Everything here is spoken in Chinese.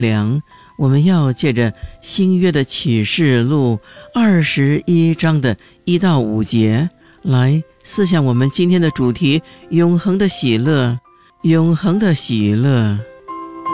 良，我们要借着新约的启示录21章的1到5节来思想我们今天的主题：永恒的喜乐。永恒的喜乐。